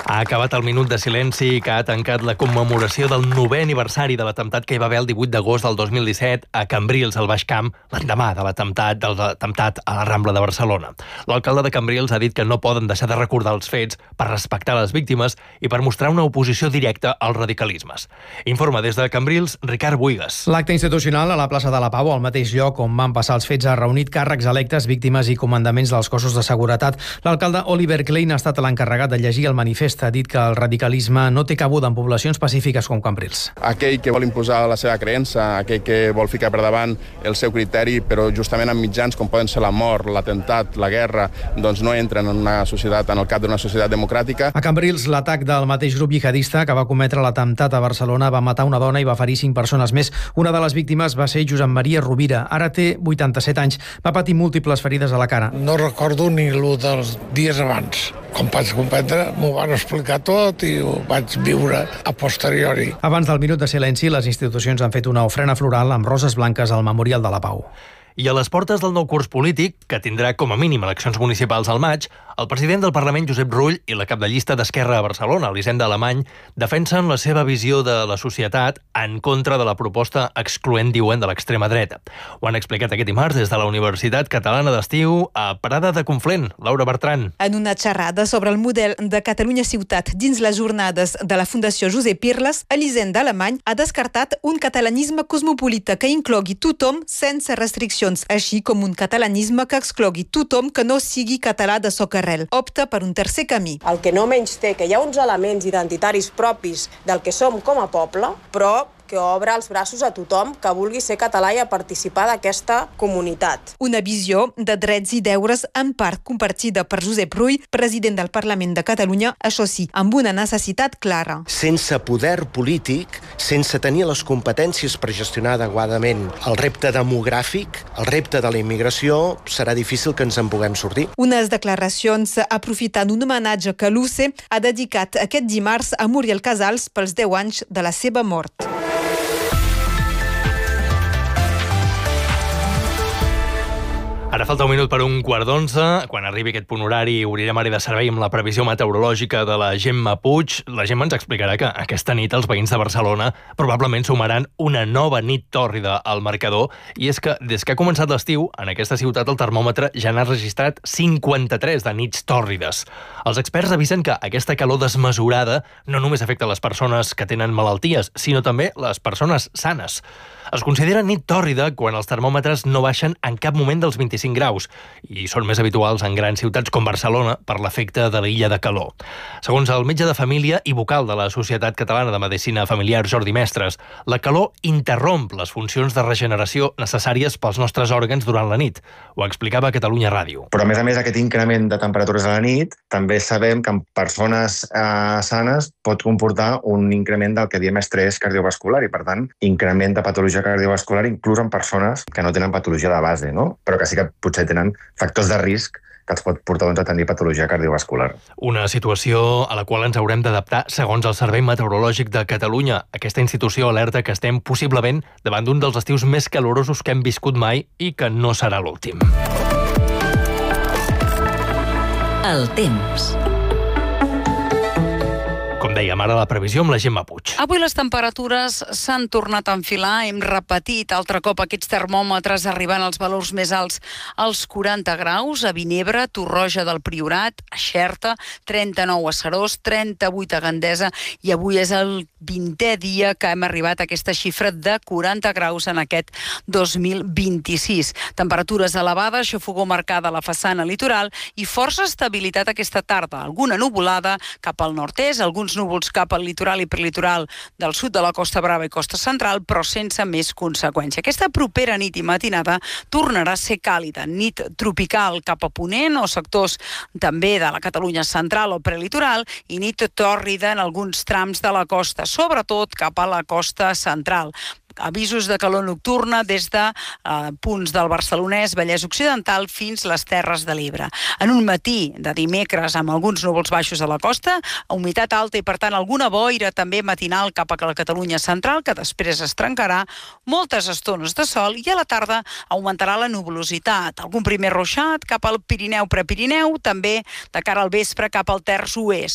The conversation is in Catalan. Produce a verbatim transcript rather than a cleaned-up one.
Ha acabat el minut de silenci que ha tancat la commemoració del novè aniversari de l'atemptat que hi va haver el divuit d'agost del dos mil disset a Cambrils, al Baix Camp, l'endemà de l'atemptat de l'atemptat a la Rambla de Barcelona. L'alcalde de Cambrils ha dit que no poden deixar de recordar els fets per respectar les víctimes i per mostrar una oposició directa als radicalismes. Informa des de Cambrils, Ricard Buigas. L'acte institucional a la plaça de la Pau, al mateix lloc on van passar els fets, ha reunit càrrecs electes, víctimes i comandaments dels cossos de seguretat. L'alcalde Oliver Klein ha estat l'encarregat de llegir el manifest. Ha dit que el radicalisme no té cabuda en poblacions pacífiques com Cambrils. Aquell que vol imposar la seva creença, aquell que vol ficar per davant el seu criteri, però justament amb mitjans com poden ser la mort, l'atemptat, la guerra, doncs no entren en una societat, en el cap d'una societat democràtica. A Cambrils, l'atac del mateix grup jihadista que va cometre l'atemptat a Barcelona va matar una dona i va ferir cinc persones més. Una de les víctimes va ser Josep Maria Rovira. Ara té vuitanta-set anys. Va patir múltiples ferides a la cara. No recordo ni el dels dies abans. Com pots comprendre, m'ho van explicar tot i ho vaig viure a posteriori. Abans del minut de silenci, les institucions han fet una ofrena floral amb roses blanques al Memorial de la Pau. I a les portes del nou curs polític, que tindrà com a mínim eleccions municipals al maig, el president del Parlament, Josep Rull, i la cap de llista d'Esquerra a Barcelona, Elisenda Alemany, defensen la seva visió de la societat en contra de la proposta excloent, diuen, de l'extrema dreta. Ho han explicat aquest dimarts des de la Universitat Catalana d'Estiu a Parada de Conflent. Laura Bertran. En una xerrada sobre el model de Catalunya Ciutat dins les jornades de la Fundació Josep Irles, Elisenda Alemany ha descartat un catalanisme cosmopolita que inclogui tothom sense restriccions, així com un catalanisme que exclogui tothom que no sigui català de socarrel. Opta per un tercer camí. El que no menys té, que hi ha uns elements identitaris propis del que som com a poble, però que obre els braços a tothom que vulgui ser català i a participar d'aquesta comunitat. Una visió de drets i deures en part compartida per Josep Rull, president del Parlament de Catalunya, això sí, amb una necessitat clara. Sense poder polític, sense tenir les competències per gestionar adequadament el repte demogràfic, el repte de la immigració, serà difícil que ens en puguem sortir. Unes declaracions aprofitant un homenatge que l'U C ha dedicat aquest dimarts a Muriel Casals pels deu anys de la seva mort. Ara falta un minut per un quart d'onze. Quan arribi aquest punt horari obrirem àrea de servei amb la previsió meteorològica de la Gemma Puig. La Gemma ens explicarà que aquesta nit els veïns de Barcelona probablement sumaran una nova nit tòrrida al marcador, i és que des que ha començat l'estiu, en aquesta ciutat el termòmetre ja n'ha registrat cinquanta-tres de nits tòrrides. Els experts avisen que aquesta calor desmesurada no només afecta les persones que tenen malalties, sinó també les persones sanes. Es considera nit tòrrida quan els termòmetres no baixen en cap moment dels vint-i-cinc graus i són més habituals en grans ciutats com Barcelona per l'efecte de l'illa de calor. Segons el metge de família i vocal de la Societat Catalana de Medicina Familiar, Jordi Mestres, la calor interromp les funcions de regeneració necessàries pels nostres òrgans durant la nit. Ho explicava a Catalunya Ràdio. Però a més a més aquest increment de temperatures a la nit també sabem que en persones eh, sanes pot comportar un increment del que diem estrès cardiovascular i per tant increment de patologia cardiovascular inclús en persones que no tenen patologia de base, no? Però que sí que potser tenen factors de risc que els pot portar doncs, a tenir patologia cardiovascular. Una situació a la qual ens haurem d'adaptar segons el Servei Meteorològic de Catalunya. Aquesta institució alerta que estem possiblement davant d'un dels estius més calorosos que hem viscut mai i que no serà l'últim. El temps. Com dèiem, ara la previsió amb la Gemma Puig. Avui les temperatures s'han tornat a enfilar, hem repetit altre cop aquests termòmetres arribant als valors més alts als quaranta graus, a Vinebre, Torroja del Priorat, a Xerta, trenta-nou a Serós, trenta-vuit a Gandesa, i avui és el vintè dia que hem arribat a aquesta xifra de quaranta graus en aquest dos mil vint-i-sis. Temperatures elevades, xafogor marcada a la façana litoral i força estabilitat aquesta tarda. Alguna nuvolada cap al nord-est, alguns núvols cap al litoral i prelitoral del sud de la Costa Brava i Costa Central, però sense més conseqüència. Aquesta propera nit i matinada tornarà a ser càlida. Nit tropical cap a ponent o sectors també de la Catalunya central o prelitoral i nit tòrrida en alguns trams de la costa, sobretot cap a la costa central. Avisos de calor nocturna des de eh, punts del Barcelonès, Vallès Occidental fins les Terres de l'Ebre. En un matí de dimecres amb alguns núvols baixos a la costa, humitat alta i per tant alguna boira també matinal cap a la Catalunya central que després es trencarà, moltes estones de sol i a la tarda augmentarà la nuvolositat. Algun primer ruixat cap al Pirineu, Prepirineu, també de cara al vespre cap al terç oest.